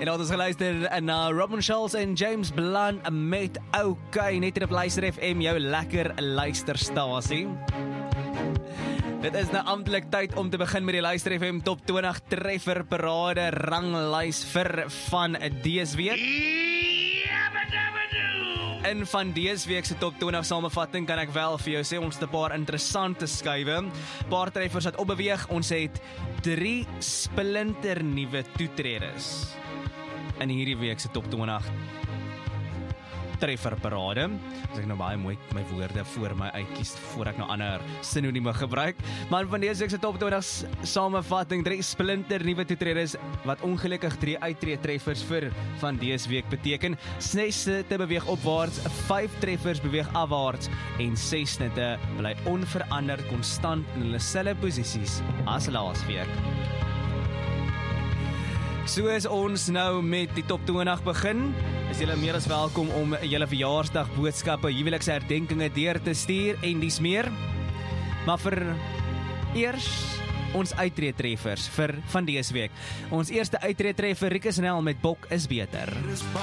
En laat ons geluister na Robin Schulz en James Blunt met OK, net hier op Luister FM, jou lekker luisterstasie. Dit is nou amptelik tyd om te begin met die Luister FM Top 20 Treffer Parade ranglys vir van dese week. In van dese week se Top 20 samevatting kan ek wel vir jou sê, ons het 'n paar interessante skuwe, paar treffers wat opbeweeg. Ons het 3 splinternuwe toetreders in hierdie week se Top 20 Treffer Parade. As ek nou baie mooi my woorde voor my uitkies voor ek nou ander sinonieme gebruik. Maar van dese week se Top 20 samevatting, 3 splinternuwe toetreders wat ongelukkig 3 uittreë treffers vir van dese week beteken. 6 snitte beweeg opwaarts, 5 treffers beweeg afwaarts en 6 snitte bly onveranderd konstant in hulle selfde posisies as laasweek. Soos ons nou met die Top 20 begin, is julle meer as welkom om julle verjaarsdag boodskappe, huwelikse herdenkinge deur te stuur en dis meer. Maar vir eers ons uittreë treffers vir van dese week. Ons eerste uittreë treffer, Rikus Nel met Bok is beter.